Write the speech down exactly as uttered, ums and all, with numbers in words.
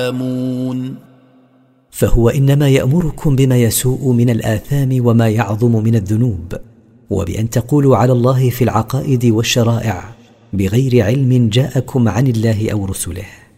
يعلمون. فهو إنما يأمركم بما يسوء من الآثام وما يعظم من الذنوب، وبأن تقولوا على الله في العقائد والشرائع بغير علم جاءكم عن الله أو رسله.